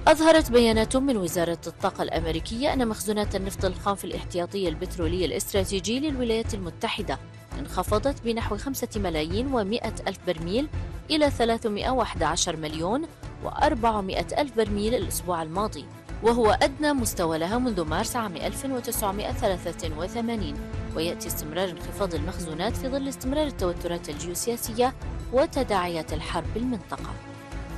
أظهرت بيانات من وزارة الطاقة الأمريكية أن مخزونات النفط الخام في الاحتياطي البترولي الاستراتيجي للولايات المتحدة انخفضت بنحو 5,100,000 برميل إلى 311,400,000 برميل الأسبوع الماضي، وهو أدنى مستوى لها منذ مارس عام 1983. ويأتي استمرار انخفاض المخزونات في ظل استمرار التوترات الجيوسياسية وتداعيات الحرب بالمنطقة.